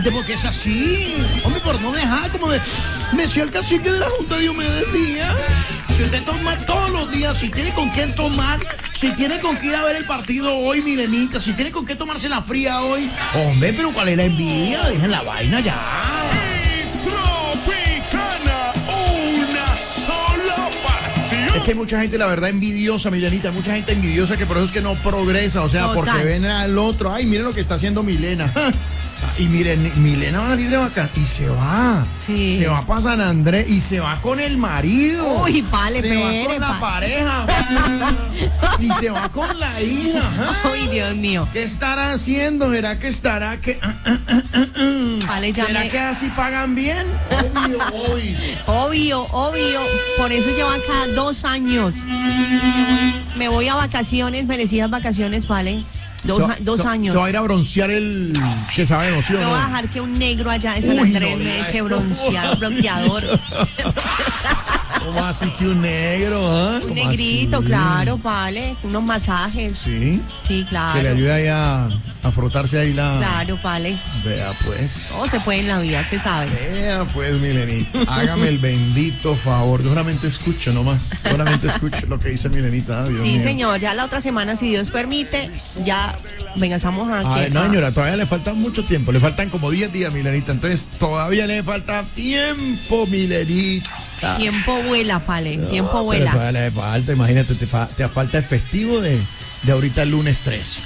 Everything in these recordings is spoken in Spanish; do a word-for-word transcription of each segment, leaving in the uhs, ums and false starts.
gente, porque es así. Hombre, por no dejar, como de, decía el cacique de la Junta de Diomedes Díaz. Si usted toma todos los días, si tiene con qué tomar, si tiene con qué ir a ver el partido hoy, Milenita, si tiene con qué tomarse la fría hoy. Hombre, pero ¿cuál es la envidia? Dejen la vaina ya. Es que hay mucha gente, la verdad, envidiosa, Milenita, mucha gente envidiosa que por eso es que no progresa, o sea, Total. porque ven al otro, ay, miren lo que está haciendo Milena. Y miren, Milena va a salir de vacaciones y se va. Sí. Se va para San Andrés y se va con el marido. Uy, vale, se pere, va con la pa- pareja. Y se va con la hija. Ajá. Ay, Dios mío. ¿Qué estará haciendo? ¿Será que estará que... Vale, ya ¿Será me- que así pagan bien? Obvio, obvio. Obvio, obvio. Por eso llevan cada dos años. Me voy a vacaciones, merecidas vacaciones, ¿vale? Dos, So- a- dos so- años. Se va a ir a broncear el que sabe emoción. Me voy a ¿no? dejar que un negro allá en San Uy, Andrés no, me ya. eche bronceado, bloqueador. ¿Cómo así que un negro? ¿Ah? Un ¿Cómo negrito, así? claro, vale. Unos masajes. Sí. Sí, claro. Que le ayude ahí a, a frotarse ahí la... Claro, vale. Vea pues. Todo se puede en la vida, se sabe. Vea pues, Milenita. Hágame el bendito favor. Yo solamente escucho nomás. Solamente escucho lo que dice Milenita. Dios Sí, mío. señor. Ya la otra semana, si Dios permite, ya venga, estamos aquí. Ay, no, señora, todavía le falta mucho tiempo. Le faltan como diez días, Milenita. Entonces, todavía le falta tiempo, Milenita. Tiempo vuela, Pale. Tiempo Pero vuela. todavía le falta. Imagínate, te, fa- te falta el festivo de, de ahorita el lunes tres.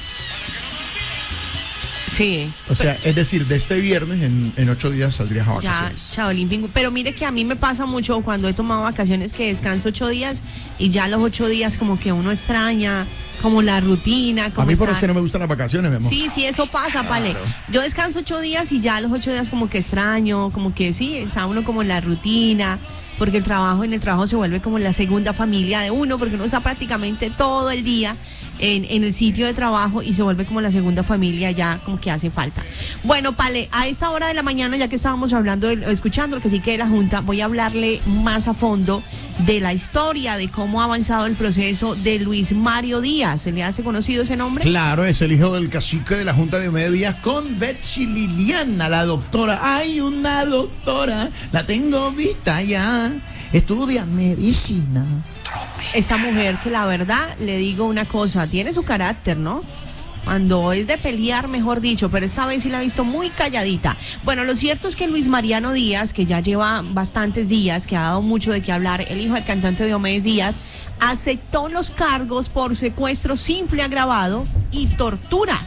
Sí. O sea, es decir, de este viernes en, en ocho días saldrías a Ya, vacaciones. chavalín, pingu- pero mire que a mí me pasa mucho cuando he tomado vacaciones que descanso ocho días y ya los ocho días como que uno extraña, como la rutina, A como mí por eso es estar- que no me gustan las vacaciones, mi amor. Sí, sí, eso pasa, Pale. Yo descanso ocho días y ya los ocho días como que extraño, como que sí, está uno como en la rutina, porque el trabajo, en el trabajo se vuelve como la segunda familia de uno, porque uno está prácticamente todo el día en, en el sitio de trabajo y se vuelve como la segunda familia, ya como que hace falta. Bueno, Pale, a esta hora de la mañana, ya que estábamos hablando, de- escuchando el cacique de la Junta, voy a hablarle más a fondo de la historia, de cómo ha avanzado el proceso de Luis Mario Díaz. ¿Se le hace conocido ese nombre? Claro, es el hijo del cacique de la Junta de Medias con Betsy Liliana, la doctora. Hay una doctora, la tengo vista ya, estudia medicina. Esta mujer que la verdad, le digo una cosa, tiene su carácter, ¿no? Cuando es de pelear, mejor dicho, pero esta vez sí la he visto muy calladita. Bueno, lo cierto es que Luis Mariano Díaz, que ya lleva bastantes días, que ha dado mucho de qué hablar, el hijo del cantante Diomedes Díaz, aceptó los cargos por secuestro simple agravado y tortura.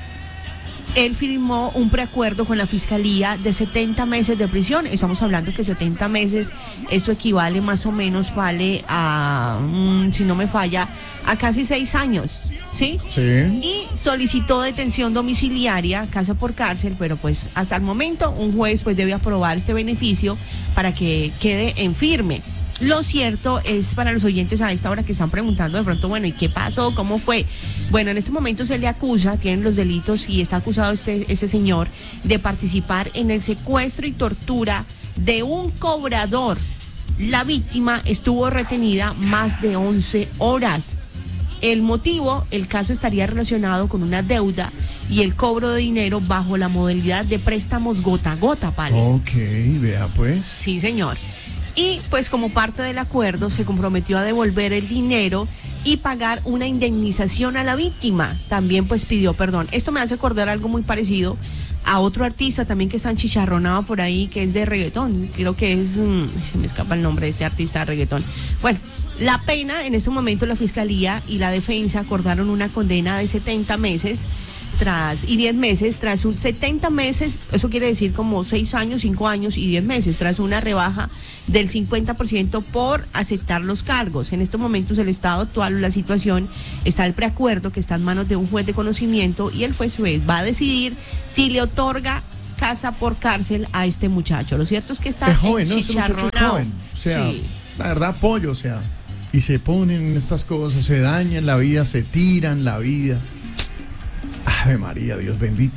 Él firmó un preacuerdo con la fiscalía de setenta meses de prisión. Estamos hablando que setenta meses, esto equivale más o menos, vale a, mm, si no me falla, a casi seis años, ¿sí? Sí. Y solicitó detención domiciliaria, casa por cárcel, pero pues hasta el momento un juez pues debe aprobar este beneficio para que quede en firme. Lo cierto es, para los oyentes a esta hora que están preguntando de pronto, bueno, ¿y qué pasó? ¿Cómo fue? Bueno, en este momento se le acusa, tienen los delitos y está acusado este, este señor de participar en el secuestro y tortura de un cobrador. La víctima estuvo retenida más de once horas. El motivo, el caso estaría relacionado con una deuda y el cobro de dinero bajo la modalidad de préstamos gota a gota, ¿vale? Ok, vea pues. Sí, señor. Y pues como parte del acuerdo se comprometió a devolver el dinero y pagar una indemnización a la víctima. También pues pidió perdón. Esto me hace acordar algo muy parecido a otro artista también que está enchicharronado por ahí, que es de reggaetón. Creo que es... Mmm, se me escapa el nombre de este artista de reggaetón. Bueno, la pena, en este momento la fiscalía y la defensa acordaron una condena de setenta meses tras y diez meses, tras un setenta meses, eso quiere decir como seis años, cinco años y diez meses, tras una rebaja del cincuenta por ciento por aceptar los cargos. En estos momentos el estado actual o la situación está el preacuerdo que está en manos de un juez de conocimiento y el juez va a decidir si le otorga casa por cárcel a este muchacho. Lo cierto es que está Es joven, ¿no? Este muchacho es enchicharronado. joven. O sea, Sí. la verdad, apoyo, o sea. Y se ponen en estas cosas, se dañan la vida, se tiran la vida. Ave María, Dios bendito.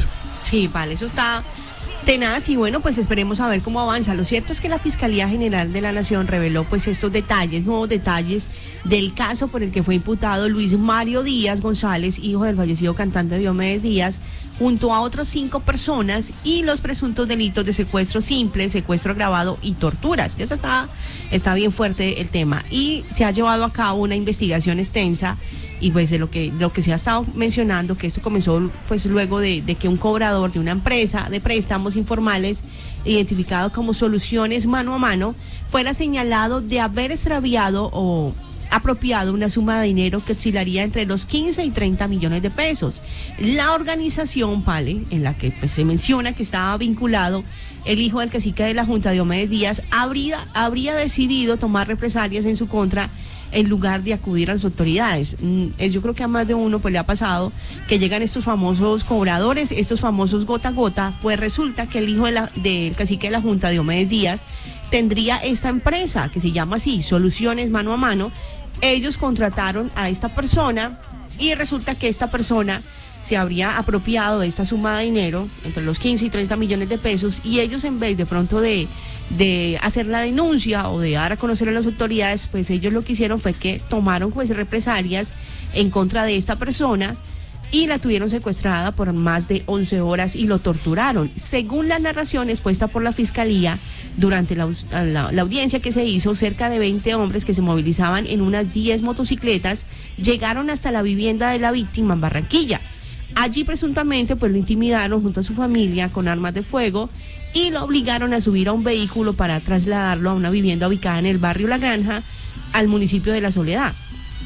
Sí, vale, eso está tenaz y bueno, pues esperemos a ver cómo avanza. Lo cierto es que la Fiscalía General de la Nación reveló pues estos detalles, nuevos detalles del caso por el que fue imputado Luis Mario Díaz González, hijo del fallecido cantante Diomedes Díaz, junto a otros cinco personas y los presuntos delitos de secuestro simple, secuestro agravado y torturas. Eso está, está bien fuerte el tema. Y se ha llevado a cabo una investigación extensa y pues de lo que, de lo que se ha estado mencionando, que esto comenzó pues luego de, de que un cobrador de una empresa de préstamos informales, identificado como Soluciones Mano a Mano, fuera señalado de haber extraviado o apropiado una suma de dinero que oscilaría entre los quince y treinta millones de pesos. La organización, Pale, en la que pues, se menciona que estaba vinculado el hijo del cacique de la Junta, Diomedes Díaz, habría, habría decidido tomar represalias en su contra en lugar de acudir a las autoridades. Es, yo creo que a más de uno pues le ha pasado que llegan estos famosos cobradores, estos famosos gota a gota, pues resulta que el hijo de la, del cacique de la Junta, Diomedes Díaz, tendría esta empresa que se llama así, Soluciones Mano a Mano. Ellos contrataron a esta persona y resulta que esta persona se habría apropiado de esta suma de dinero, entre los quince y treinta millones de pesos, y ellos en vez de pronto de, de hacer la denuncia o de dar a conocer a las autoridades, pues ellos lo que hicieron fue que tomaron pues represalias en contra de esta persona y la tuvieron secuestrada por más de once horas y lo torturaron. Según la narración expuesta por la Fiscalía, durante la, la, la audiencia que se hizo, cerca de veinte hombres que se movilizaban en unas diez motocicletas llegaron hasta la vivienda de la víctima en Barranquilla. Allí presuntamente pues lo intimidaron junto a su familia con armas de fuego y lo obligaron a subir a un vehículo para trasladarlo a una vivienda ubicada en el barrio La Granja, al municipio de La Soledad.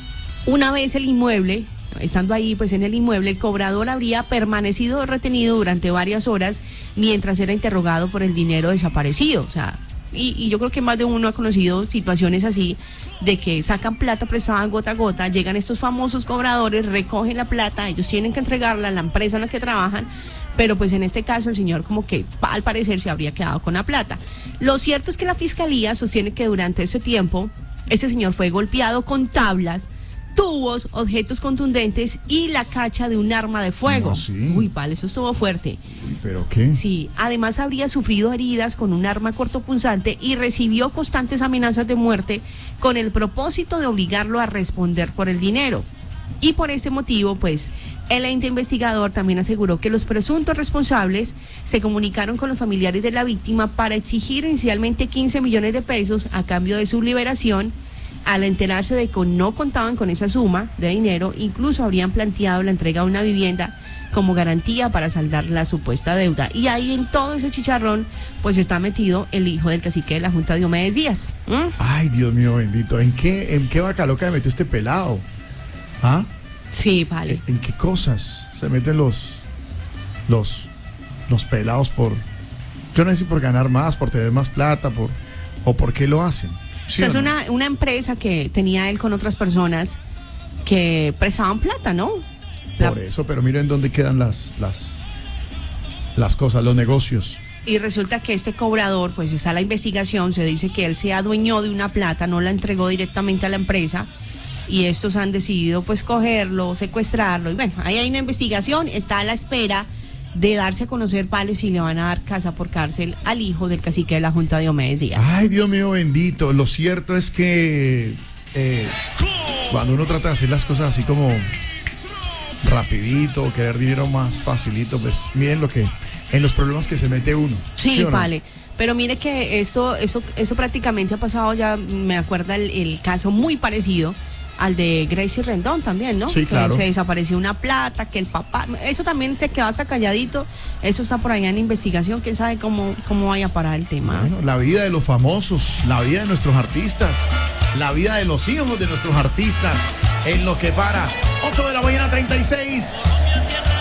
Una vez el inmueble, estando ahí pues en el inmueble, el cobrador habría permanecido retenido durante varias horas mientras era interrogado por el dinero desaparecido. O sea, y, y yo creo que más de uno ha conocido situaciones así, de que sacan plata prestada gota a gota, llegan estos famosos cobradores, recogen la plata, ellos tienen que entregarla a la empresa en la que trabajan, pero pues en este caso el señor como que al parecer se habría quedado con la plata. Lo cierto es que la Fiscalía sostiene que durante ese tiempo ese señor fue golpeado con tablas, tubos, objetos contundentes y la cacha de un arma de fuego. No, sí. Uy, vale, eso estuvo fuerte. Uy, ¿pero qué? Sí, además habría sufrido heridas con un arma cortopunzante y recibió constantes amenazas de muerte con el propósito de obligarlo a responder por el dinero. Y por este motivo, pues, el ente investigador también aseguró que los presuntos responsables se comunicaron con los familiares de la víctima para exigir inicialmente quince millones de pesos a cambio de su liberación. Al enterarse de que no contaban con esa suma de dinero, incluso habrían planteado la entrega de una vivienda como garantía para saldar la supuesta deuda. Y ahí en todo ese chicharrón, pues está metido el hijo del cacique de la Junta, Diomedes Díaz. ¿Mm? Ay, Dios mío bendito, ¿en qué, en qué vaca loca me metió este pelado? ¿Ah? Sí, vale. ¿En, en qué cosas se meten los, los, los pelados por, yo no sé si por ganar más, por tener más plata, por, o por qué lo hacen? ¿Sí O sea, es no? una, una empresa que tenía él con otras personas que prestaban plata, ¿no? La- Por eso, pero miren dónde quedan las, las, las cosas, los negocios. Y resulta que este cobrador, pues está la investigación, se dice que él se adueñó de una plata, no la entregó directamente a la empresa y estos han decidido pues cogerlo, secuestrarlo y bueno, ahí hay una investigación, está a la espera de darse a conocer, Pale, si le van a dar casa por cárcel al hijo del cacique de la Junta, Diomedes Díaz. Ay, Dios mío bendito, lo cierto es que eh, cuando uno trata de hacer las cosas así como rapidito, querer dinero más facilito, pues miren lo que, en los problemas que se mete uno. Sí, o no? Pale. Pero mire que esto, eso, eso prácticamente ha pasado ya, me acuerda el, el caso muy parecido al de Gracie Rendón también, ¿no? Sí, que claro. se desapareció una plata, que el papá, eso también se quedó hasta calladito, eso está por allá en investigación, quién sabe cómo, cómo vaya a parar el tema. Bueno, la vida de los famosos, la vida de nuestros artistas, la vida de los hijos de nuestros artistas, en lo que para ocho de la mañana treinta y seis.